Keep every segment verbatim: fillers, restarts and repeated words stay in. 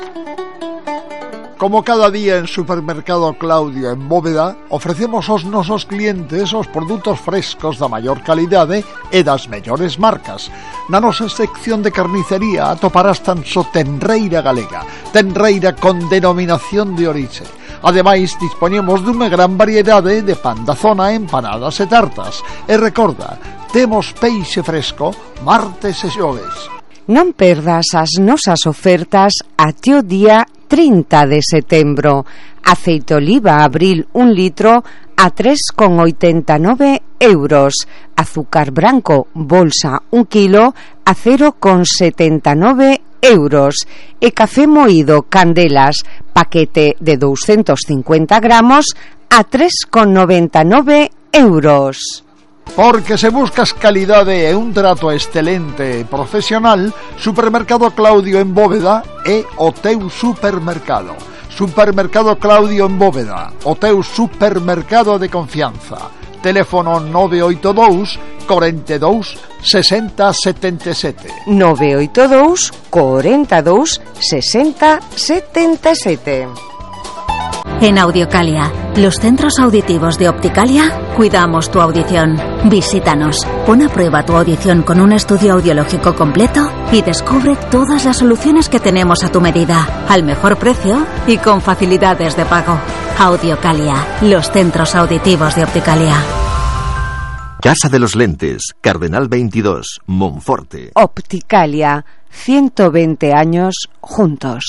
Como cada día en Supermercado Claudio en Bóveda, ofrecemos aos nosos clientes os produtos frescos da maior calidade e das mellores marcas. Na nosa sección de carnicería atoparás tan só tenreira galega, tenreira con denominación de orixe. Ademais, dispoñemos dunha gran variedade de pan da zona, empanadas e tartas. E recorda, temos peixe fresco martes e xoves. Non perdas as nosas ofertas até o día trinta de setembro. Aceite oliva abril un litro a tres con oitenta e nove euros. Azúcar branco bolsa un kilo a cero con setenta e nove euros. E café moído Candelas paquete de doscientos cincuenta gramos a tres con noventa e nove euros. Porque se buscas calidade e un trato excelente e profesional, Supermercado Claudio en Bóveda é o teu supermercado. Supermercado Claudio en Bóveda, o teu supermercado de confianza. Teléfono nove oito dous, cuarenta y dos, sesenta, setenta y siete. nove oito dous, cuarenta y dos, sesenta, setenta y siete. En Audiocalia, los centros auditivos de Opticalia, cuidamos tu audición. Visítanos, pon a prueba tu audición con un estudio audiológico completo y descubre todas las soluciones que tenemos a tu medida, al mejor precio y con facilidades de pago. Audiocalia, los centros auditivos de Opticalia. Casa de los Lentes, Cardenal veintidós, Monforte. Opticalia, ciento veinte años juntos.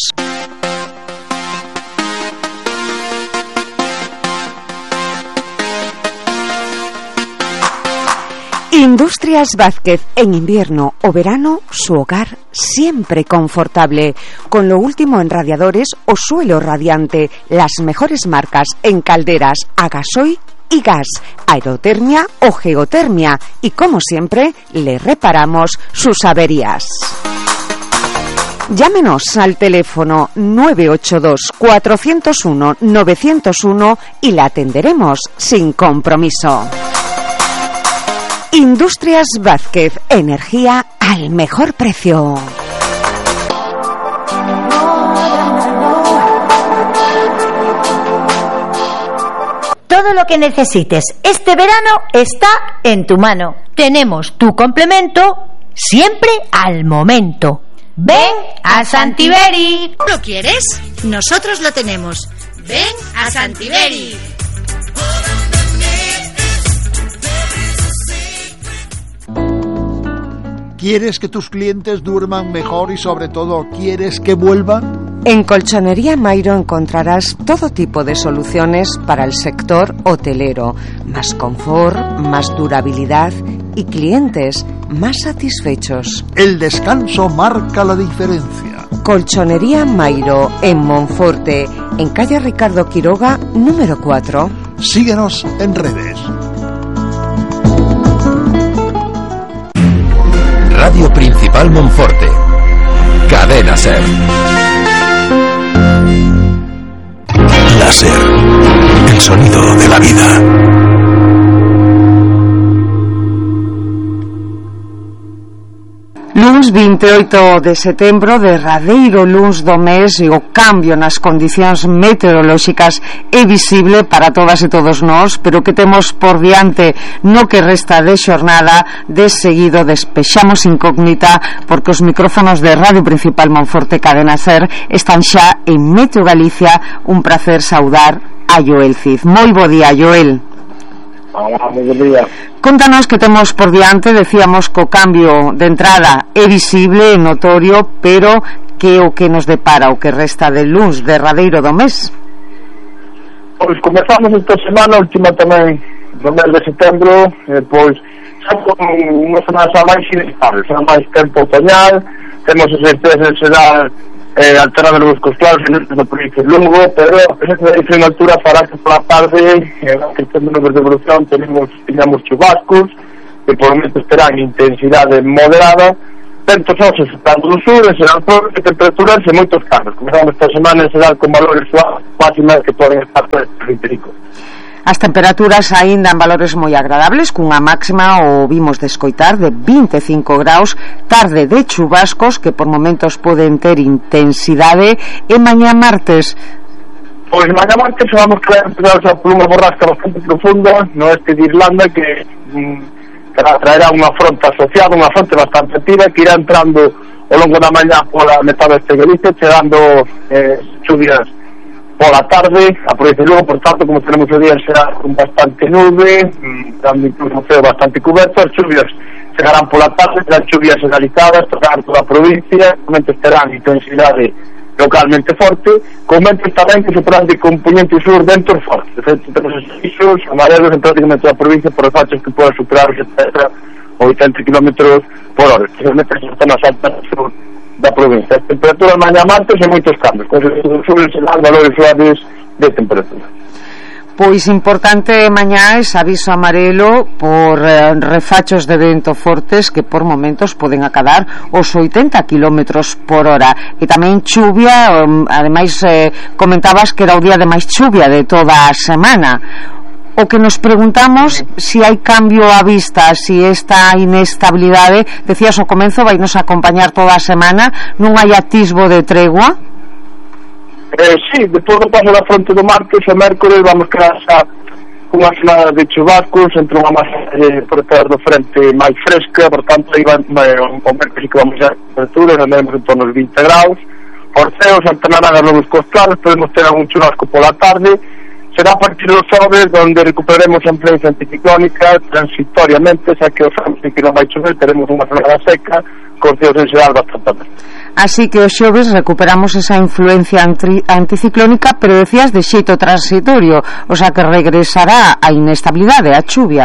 Industrias Vázquez, en invierno o verano, su hogar siempre confortable, con lo último en radiadores o suelo radiante, las mejores marcas en calderas a gasoil y gas, aerotermia o geotermia, y como siempre, le reparamos sus averías. Llámenos al teléfono nueve ocho dos, cuatro cero uno, nueve cero uno y la atenderemos sin compromiso. Industrias Vázquez, energía al mejor precio. Todo lo que necesites este verano está en tu mano. Tenemos tu complemento siempre al momento. Ven a Santiberi. ¿Lo quieres? Nosotros lo tenemos. Ven a Santiberi. ¿Quieres que tus clientes duerman mejor y sobre todo quieres que vuelvan? En Colchonería Mairo encontrarás todo tipo de soluciones para el sector hotelero, más confort, más durabilidad y clientes más satisfechos. El descanso marca la diferencia. Colchonería Mairo en Monforte, en calle Ricardo Quiroga, número cuatro. Síguenos en redes. Radio Principal Monforte. Cadena Ser. Láser. El sonido de la vida. Luns vinte e oito de setembro, derradeiro luns do mes, e o cambio nas condicións meteorolóxicas é visible para todas e todos nós, pero que temos por diante no que resta de xornada. De seguido despexamos incógnita, porque os micrófonos de Radio Principal Monforte Cadena Ser están xa en Meteo Galicia. Un placer saudar a Joel Cid. Moi bo día, Joel. Hola, moi bo día. Contanos que temos por diante. Decíamos que o cambio de entrada é visible, é notorio, pero que o que nos depara o que resta de luns derradeiro do mes? Pois comezamos esta semana, última tamén do mes de setembro, e pois xa con unha semana xa máis inestable, xa máis tempo otoñal, temos as estrellas de dar eh, alterado los claros en este proyecto Lugo, pero esa diferencia en altura fará que por la tarde, en la que estamos de evolución, tenemos, tenemos chubascos, que por momento estarán en intensidad moderada, ventos óseos tanto do sur, e serán por temperaturas e moitos cambios. Comezamos esta semana en serán con valores suaves, máximas que poden estar por este rico. As temperaturas aínda en valores moi agradables, cunha máxima, o vimos de escoitar, de vinte e cinco graus, tarde de chubascos que por momentos poden ter intensidade, e mañá martes. Pois mañá martes vamos a empezar por unha borrasca bastante profunda no oeste de Irlanda que mm, traerá unha fronte asociada, unha fronte bastante tira que irá entrando ao longo da mañá pola metade este Galicia, chegando eh, chuvias pola tarde a provincia de Lugo. Por tanto, como tenemos o día, será con bastante nube, dando incluso un ceo bastante coberto. As chuvias chegarán pola tarde, serán chuvias generalizadas, tocarán toda a provincia, momentos terán intensidade localmente forte, con ventos tamén que se poderán de componente sur ventos fortes. De feito, temos isos amarelos en prácticamente a provincia por os fachos que poden superar os setenta ou oitenta kilómetros por hora, especialmente as zonas altas sur da provincia. As temperaturas mañá martes e moitos cambios, con suben serán valores suaves de temperatura. Pois importante mañá ese aviso amarelo por eh, refachos de vento fortes que por momentos poden acadar os oitenta kilómetros por hora, e tamén chuvia. um, ademais eh, comentabas que era o día de máis chuvia de toda a semana. O que nos preguntamos si hai cambio á vista, si esta inestabilidade, decías ao comenzo, vai nos acompañar toda a semana, non hai atisbo de tregua? Eh, sí, depois do paso da fronte do martes e mércores vamos quedar xa unha semana de chubascos, entre unha masa eh, por detrás do frente máis fresca, por tanto aí va, eh, o mércores que vamos a temperaturas, andaremos en torno aos vinte graus, orceos, alternarán as nubes costadas, podemos ter algún churrasco pola tarde. Será a partir dos xoves onde recuperaremos a influencia anticiclónica transitoriamente, xa que os sábados que non vai chover, teremos unha semana seca, con ceos en xeral bastante abertos. Así que os xoves recuperamos esa influencia antri- anticiclónica, pero decías de xeito transitorio, o sea que regresará a inestabilidade, a chuvia.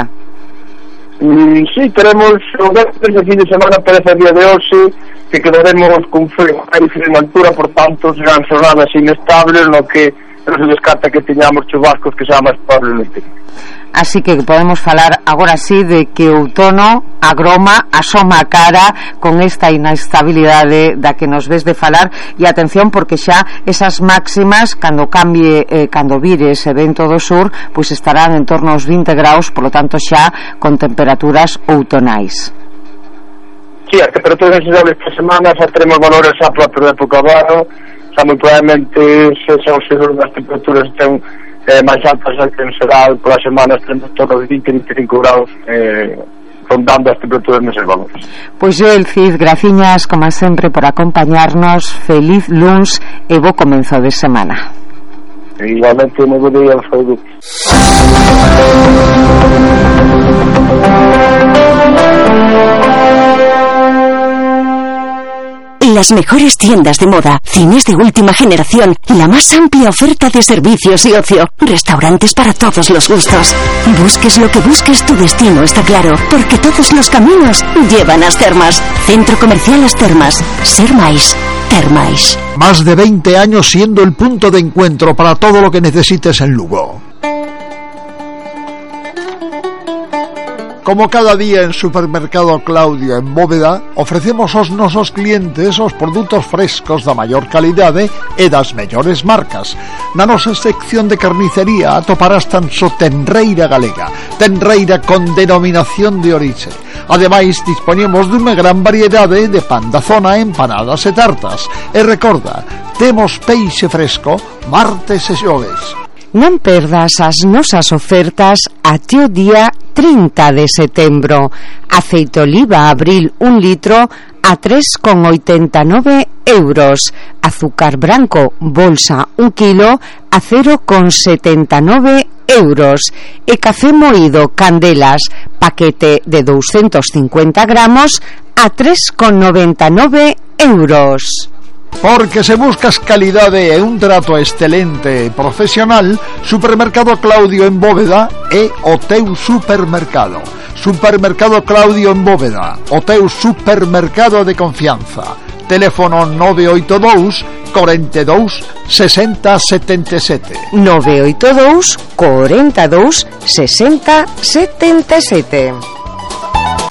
Mm, sí, teremos o viernes de fin de semana, parece a día de hoxe, que quedaremos con frío, hai frío na altura, por tanto serán jornadas inestables, no que non se descarta que teñamos chubascos que sean máis probables no interior. Así que podemos falar agora sí de que o outono agroma, asoma a cara con esta inestabilidade da que nos ves de falar. E atención, porque xa esas máximas, cando cambie, eh, cando vire ese vento do sur, pois estarán en torno aos vinte graus, polo tanto xa con temperaturas outonais. Sí, as temperaturas sensibles esta semana xa teremos valores xa propios da época do ano. Xa moi probablemente se xa os seguros das temperaturas estén eh, máis altas, xa que en xeral pola semana estén en torno de vinte a vinte e cinco graus eh, rondando as temperaturas neses valores. Pois Joel Cid, graciñas como sempre por acompañarnos, feliz luns e bo comenzo de semana. E igualmente, moi bo día, saúde. Las mejores tiendas de moda, cines de última generación, la más amplia oferta de servicios y ocio, restaurantes para todos los gustos. Busques lo que busques, tu destino está claro, porque todos los caminos llevan a As Termas. Centro Comercial As Termas. Ser máis, ter máis. Más de veinte años siendo el punto de encuentro para todo lo que necesites en Lugo. Como cada día en Supermercado Claudio en Bóveda, ofrecemos aos nosos clientes os produtos frescos da maior calidade e das mellores marcas. Na nosa sección de carnicería atoparás tan só tenreira galega, tenreira con denominación de orixe. Ademais, dispoñemos dunha gran variedade de pan da zona, empanadas e tartas. E recorda, temos peixe fresco martes e xoves. Non perdas as nosas ofertas até o día trinta de setembro. Aceite oliva abril un litro a tres con oitenta e nove euros. Azúcar branco bolsa un kilo a cero con setenta e nove euros. E café moído Candelas paquete de doscientos cincuenta gramos a tres con noventa e nove euros. Porque se buscas calidade e un trato excelente e profesional, Supermercado Claudio en Bóveda é o teu supermercado. Supermercado Claudio en Bóveda, o teu supermercado de confianza. Teléfono nove oito dous, cuarenta y dos, sesenta, setenta y siete. nove oito dous, cuarenta y dos, sesenta, setenta y siete.